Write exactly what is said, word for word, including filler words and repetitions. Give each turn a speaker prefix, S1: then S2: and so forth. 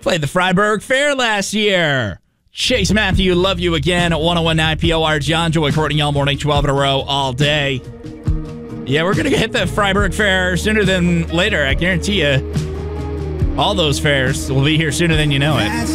S1: Played the Freiburg Fair last year. Chase Matthew, Love You Again at one oh one point nine P O R. John Joy, Courtney, all morning, twelve in a row, all day. Yeah, we're going to hit the Freiburg Fair sooner than later, I guarantee you. All those fairs will be here sooner than you know it.